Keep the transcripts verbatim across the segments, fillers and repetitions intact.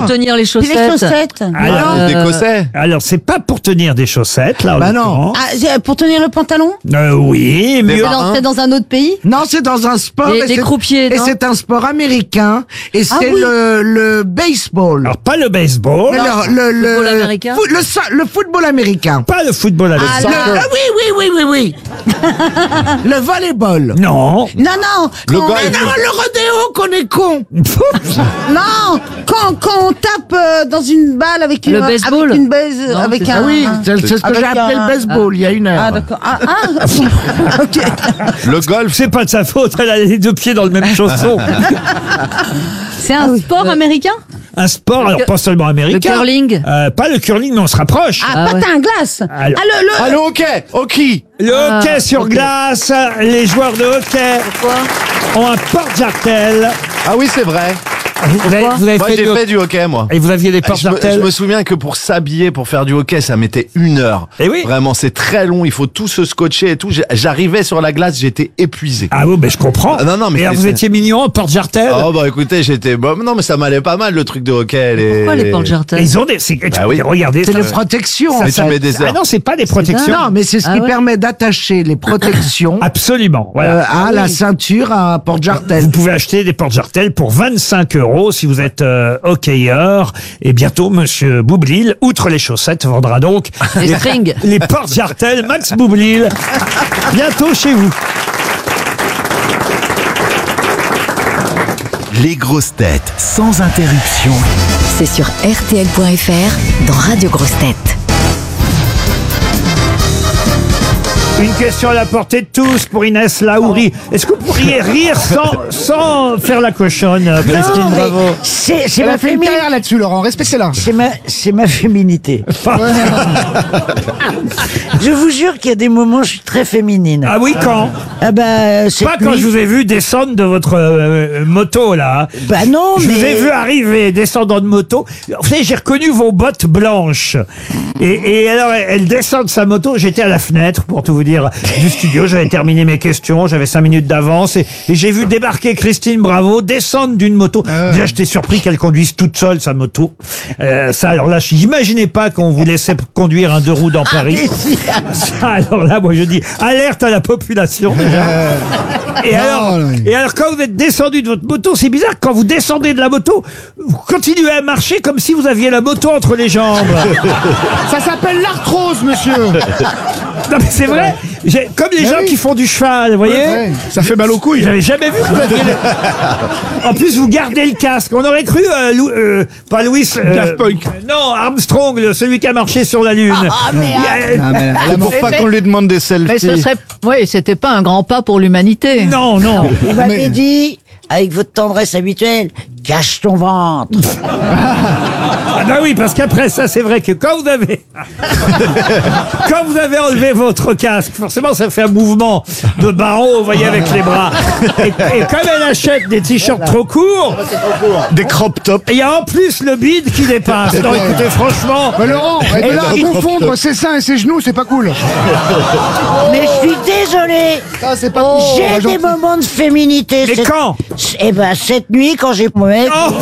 pour tenir les Puis chaussettes. les chaussettes. Alors, Euh, d'écossais. Alors, c'est pas pour tenir des chaussettes, là, en Bah non. l'occurrence. Ah, c'est pour tenir le pantalon? Euh, oui, Des mieux. marins. dans, c'est dans un autre pays. Non, c'est dans un sport. Les- et les c'est- croupiers, Et non c'est un sport américain. Et c'est Ah oui. le, le baseball. Alors, pas le baseball, Mais le, le, le, Football américain. foot- le, so- le football américain. pas le football avec Ah, ça. le- ah oui, oui, oui, oui, oui. le volleyball. Non. Non, non. Le quand- golf. Mais non, le rodéo qu'on est con. Non, quand, quand on tape euh, dans une balle avec une, Le baseball. avec une baise, Non, avec c'est un. ça. Ah oui, un- c'est c'est ce que avec j'ai appelé un- le baseball il y a une heure. Ah, d'accord. Ah, ah, ok. Le golf. C'est pas de sa faute, elle a les deux pieds dans le même chausson. C'est un sport américain. Un sport, alors pas seulement américain. Le curling. Euh, pas le curling, mais on se rapproche. Ah, Ah, patin à glace. Alors- Ah, le, le- Ah, le hockey. Hockey. Le Ah, hockey sur ok. glace, les joueurs de hockey Pourquoi ont un porte-jartel. Ah oui, c'est vrai. Vous avez, vous avez Moi, fait j'ai du fait du hockey, moi. Et vous aviez des Je me, porte-jartels. je me souviens que pour s'habiller, pour faire du hockey, ça mettait une heure. Eh oui. Vraiment, c'est très long. Il faut tout se scotcher et tout. J'ai- J'arrivais sur la glace, j'étais épuisé. Ah oui, ben je comprends. Ah, non, non, mais Et alors, c'est- vous étiez mignon en porte-jartel. Oh bah écoutez, j'étais bon. Non mais ça m'allait pas mal le truc de hockey. Les... Pourquoi les porte-jartels? Ils ont des. c'est- Bah oui. Regardez. C'est ça- les protections. Mais en tu fait. mets des Ah heures. non, c'est pas des protections. Non, mais c'est ce Ah qui ouais. permet d'attacher les protections Absolument. Voilà. euh, à la ceinture, à un porte-jartel. Vous pouvez acheter des porte-jartels pour vingt-cinq euros si vous êtes euh, hockeyeur. Et bientôt, Monsieur Boublil, outre les chaussettes, vendra donc Les strings. les porte-jartels Max Boublil. Bientôt chez vous. Les grosses têtes sans interruption. C'est sur R T L point F R dans Radio Grosses Têtes. Une question à la portée de tous pour Inès Laouri. Est-ce que vous pourriez rire sans, sans faire la cochonne, euh, Christine Non, mais Bravo? C'est c'est Elle ma a fait une féminité. carrière là-dessus, Laurent. Respectez-la. C'est ma, c'est ma féminité. Je vous jure qu'il y a des moments où je suis très féminine. Ah oui, quand? Ah bah, cette Pas quand nuit- je vous ai vu descendre de votre euh, moto, là. Bah non, Je mais... vous ai vu arriver, descendant de moto. Vous savez, j'ai reconnu vos bottes blanches. Et, et alors, elle descend de sa moto. J'étais à la fenêtre, pour tout vous dire, du studio. J'avais terminé mes questions. J'avais cinq minutes d'avance. Et, et j'ai vu débarquer Christine Bravo, descendre d'une moto. Déjà, j'étais surpris qu'elle conduise toute seule sa moto. Euh, ça, alors là, j'imaginais pas qu'on vous laissait conduire un deux roues dans Paris. Ça, alors là, moi, je dis, alerte à la population, déjà. Et alors, non, oui. et alors, quand vous êtes descendu de votre moto, c'est bizarre, quand vous descendez de la moto, vous continuez à marcher comme si vous aviez la moto entre les jambes. Ça s'appelle l'arthrose, monsieur. Non, mais c'est vrai. J'ai- Comme les Mais gens oui. qui font du cheval, vous voyez. Ouais, ça fait mal aux couilles. J'avais jamais vu que vous aviez le- En plus, vous gardez le casque. On aurait cru, euh, Lou- euh, pas Louis. euh, Daft Punk. non, Armstrong, le- celui qui a marché sur la Lune. Il y a- Ah, mais C'est pour pas qu'on lui demande des selfies. Mais ce serait, oui, c'était pas un grand pas pour l'humanité. Non, non. Vous m'avez dit, avec votre tendresse habituelle, cache ton ventre. Ah bah oui, parce qu'après ça, c'est vrai que quand vous avez quand vous avez enlevé votre casque, forcément, ça fait un mouvement de baron, vous voyez, avec les bras. Et, et comme elle achète des t-shirts trop courts, Des crop tops. il y a en plus le bide qui dépasse. Non, écoutez, franchement, Bah, Laurent, et là, confondre ses seins et ses genoux, c'est pas cool. Mais je suis désolée. Ça, c'est pas Oh, cool. J'ai Gentil. des moments de féminité. mais cette- quand Eh ben, cette nuit, quand j'ai mon mec, Oh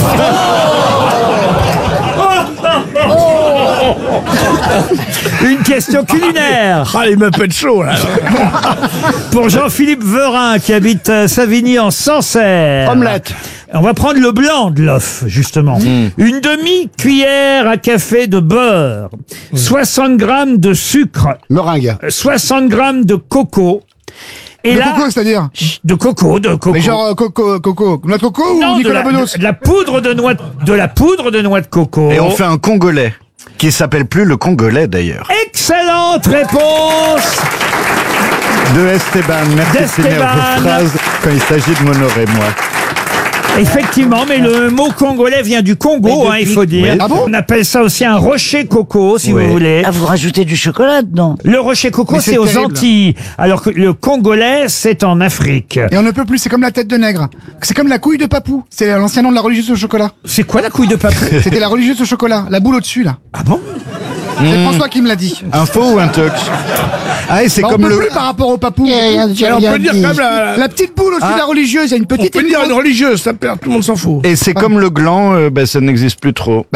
Une question culinaire. Ah, il me fait chaud, là. Pour Jean-Philippe Verin qui habite euh, Savigny en Sancerre. Omelette. On va prendre le blanc de l'œuf, justement. Une demi-cuillère à café de beurre, soixante grammes de sucre, Meringue. soixante grammes de coco. Et De là, coco, c'est-à-dire de coco, de coco. Mais genre euh, coco, coco. Noix de coco Non, ou de Nicolas la, Bedos de- de la poudre de noix, de la poudre de noix de coco. Et on fait un congolais. Qui s'appelle plus le congolais d'ailleurs. Excellente réponse De Esteban. Merci de finir D'Esteban. vos phrases quand il s'agit de m'honorer moi. Effectivement, mais le mot congolais vient du Congo, hein, il faut dire. Oui. Ah bon On appelle ça aussi un rocher coco, si Oui. vous voulez. ah, vous rajoutez du chocolat dedans. Le rocher coco, Mais c'est c'est aux terrible. Antilles, alors que le congolais, c'est en Afrique. Et on ne peut plus, c'est comme la tête de nègre. C'est comme la couille de papou. C'est l'ancien nom de la religieuse au chocolat. C'est quoi la couille de papou? C'était la religieuse au chocolat. La boule au-dessus, là. Ah bon? C'est François qui me l'a dit. Un faux ou un tox? Ah, et c'est Bah, on comme peut le. plus par rapport au papou. rien dit, Alors, on rien peut dire dit. quand même la, la petite boule au-dessus de la religieuse. Il y a une petite. On peut dire une religieuse, ça perd, tout le monde s'en fout. Et c'est comme le gland, euh, ben, ça n'existe plus trop.